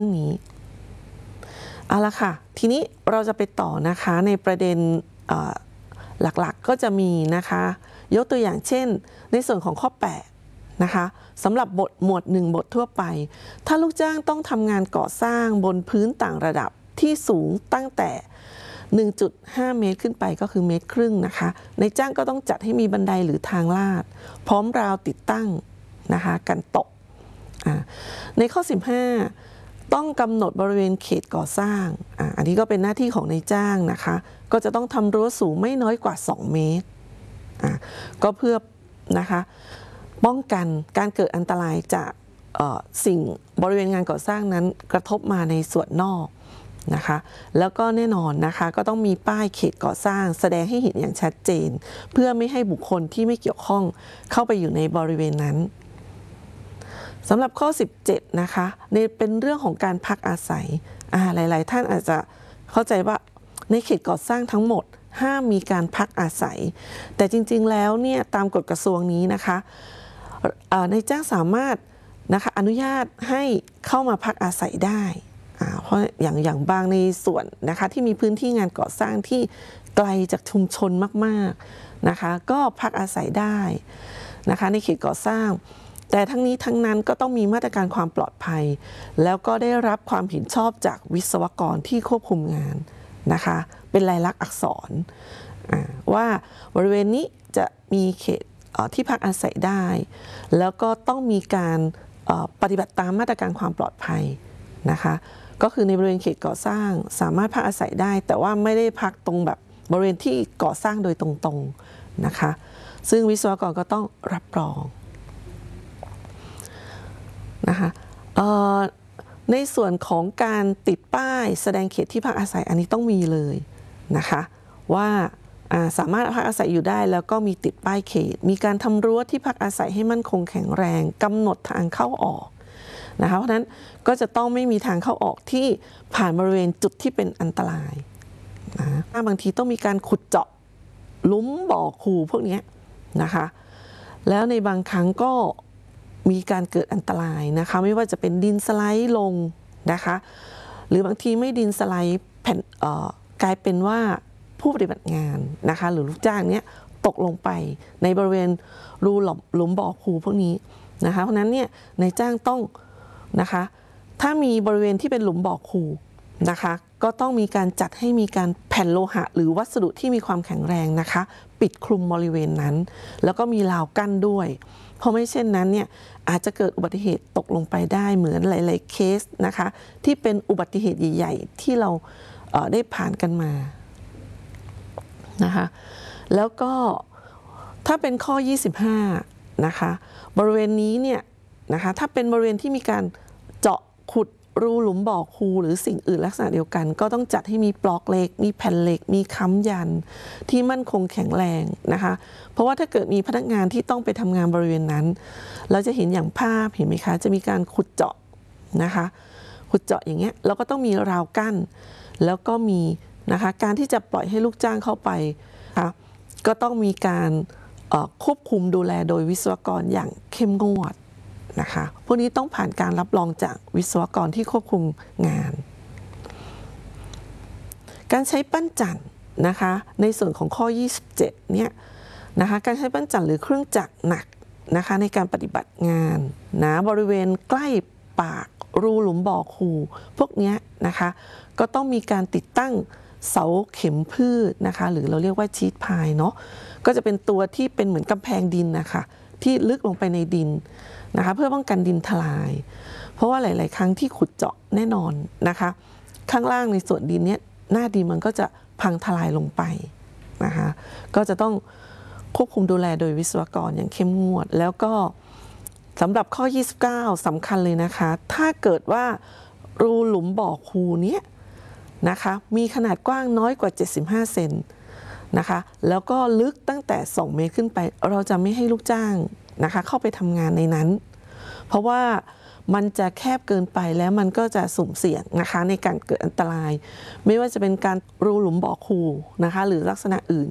นี้เอาละค่ะทีนี้เราจะไปต่อนะคะในประเด็นหลักๆก็จะมีนะคะยกตัวอย่างเช่นในส่วนของข้อ8นะคะสำหรับบทหมวด1บททั่วไปถ้าลูกจ้างต้องทำงานก่อสร้างบนพื้นต่างระดับที่สูงตั้งแต่ 1.5 เมตรขึ้นไปก็คือ1.5 เมตรนะคะในจ้างก็ต้องจัดให้มีบันไดหรือทางลาดพร้อมราวติดตั้งนะคะกันตกในข้อ15ต้องกำหนดบริเวณเขตก่อสร้างอันนี้ก็เป็นหน้าที่ของนายจ้างนะคะก็จะต้องทำรั้วสูงไม่น้อยกว่า2 เมตรก็เพื่อนะคะป้องกันการเกิดอันตรายจากสิ่งบริเวณงานก่อสร้างนั้นกระทบมาในส่วนนอกนะคะแล้วก็แน่นอนนะคะก็ต้องมีป้ายเขตก่อสร้างแสดงให้เห็นอย่างชัดเจนเพื่อไม่ให้บุคคลที่ไม่เกี่ยวข้องเข้าไปอยู่ในบริเวณนั้นสำหรับข้อ17นะคะเป็นเรื่องของการพักอาศัยหลายๆท่านอาจจะเข้าใจว่าในเขตก่อสร้างทั้งหมดห้ามมีการพักอาศัยแต่จริงๆแล้วเนี่ยตามกฎกระทรวงนี้นะคะนายจ้างสามารถนะคะอนุญาตให้เข้ามาพักอาศัยได้เพราะอย่างบางในส่วนนะคะที่มีพื้นที่งานก่อสร้างที่ไกลจากชุมชนมากๆนะคะก็พักอาศัยได้นะคะในเขตก่อสร้างแต่ทั้งนี้ทั้งนั้นก็ต้องมีมาตรการความปลอดภัยแล้วก็ได้รับความเห็นชอบจากวิศวกรที่ควบคุมงานนะคะเป็นลายลักษณ์อักษรว่าบริเวณนี้จะมีเขตที่พักอาศัยได้แล้วก็ต้องมีการปฏิบัติตามมาตรการความปลอดภัยนะคะก็คือในบริเวณเขตก่อสร้างสามารถพักอาศัยได้แต่ว่าไม่ได้พักตรงแบบบริเวณที่ก่อสร้างโดยตรงๆนะคะซึ่งวิศวกรก็ต้องรับรองนะคะในส่วนของการติดป้ายแสดงเขตที่พักอาศัยอันนี้ต้องมีเลยนะคะว่าสามารถพักอาศัยอยู่ได้แล้วก็มีติดป้ายเขตมีการทำรั้วที่พักอาศัยให้มั่นคงแข็งแรงกำหนดทางเข้าออกนะคะเพราะฉะนั้นก็จะต้องไม่มีทางเข้าออกที่ผ่านบริเวณจุดที่เป็นอันตรายบางทีต้องมีการขุดเจาะหลุมบ่อคูพวกนี้นะคะแล้วในบางครั้งก็มีการเกิดอันตรายนะคะไม่ว่าจะเป็นดินสไลด์ลงนะคะหรือบางทีไม่ดินสไลด์กลายเป็นว่าผู้ปฏิบัติงานนะคะหรือลูกจ้างเนี้ยตกลงไปในบริเวณรูหลุมบ่อคูพวกนี้นะคะเพราะนั้นเนี่ยนายจ้างต้องนะคะถ้ามีบริเวณที่เป็นหลุมบ่อคูนะคะก็ต้องมีการจัดให้มีการแผ่นโลหะหรือวัสดุที่มีความแข็งแรงนะคะปิดคลุมบริเวณนั้นแล้วก็มีราวกั้นด้วยเพราะไม่เช่นนั้นเนี่ยอาจจะเกิดอุบัติเหตุตกลงไปได้เหมือนหลายๆเคสนะคะที่เป็นอุบัติเหตุใหญ่ๆที่เราได้ผ่านกันมานะคะแล้วก็ถ้าเป็นข้อ25นะคะบริเวณนี้เนี่ยนะคะถ้าเป็นบริเวณที่มีการเจาะขุดรูหลุมบ่อคูหรือสิ่งอื่นลักษณะเดียวกันก็ต้องจัดให้มีปลอกเหล็กมีแผ่นเหล็กมีค้ำยันที่มั่นคงแข็งแรงนะคะเพราะว่าถ้าเกิดมีพนักงานที่ต้องไปทำงานบริเวณนั้นเราจะเห็นอย่างภาพเห็นไหมคะจะมีการขุดเจาะนะคะขุดเจาะอย่างเงี้ยเราก็ต้องมีราวกั้นแล้วก็มีนะคะการที่จะปล่อยให้ลูกจ้างเข้าไปก็ต้องมีการควบคุมดูแลโดยวิศวกรอย่างเข้มงวดนะคะพวกนี้ต้องผ่านการรับรองจากวิศวกรที่ควบคุมงานการใช้ปั้นจั่นนะคะในส่วนของข้อ27เนี่ยนะคะการใช้ปั้นจั่นหรือเครื่องจักรหนักนะคะในการปฏิบัติงานบริเวณใกล้ปากรูหลุมบ่อคูพวกนี้นะคะก็ต้องมีการติดตั้งเสาเข็มพืชนะคะหรือเราเรียกว่าชีทพายเนาะก็จะเป็นตัวที่เป็นเหมือนกำแพงดินนะคะที่ลึกลงไปในดินนะคะเพื่อป้องกันดินทลายเพราะว่าหลายๆครั้งที่ขุดเจาะแน่นอนนะคะข้างล่างในส่วนดินเนี้ยหน้าดินมันก็จะพังทลายลงไปนะคะก็จะต้องควบคุมดูแลโดยวิศวกรอย่างเข้มงวดแล้วก็สำหรับข้อ29สำคัญเลยนะคะถ้าเกิดว่ารูหลุมบ่อคูเนี้ยนะคะมีขนาดกว้างน้อยกว่า75 เซนนะคะแล้วก็ลึกตั้งแต่2 เมตรขึ้นไปเราจะไม่ให้ลูกจ้างนะคะเข้าไปทำงานในนั้นเพราะว่ามันจะแคบเกินไปแล้วมันก็จะสุ่มเสี่ยงนะคะในการเกิดอันตรายไม่ว่าจะเป็นการรูหลุมบ่อคูนะคะหรือลักษณะอื่น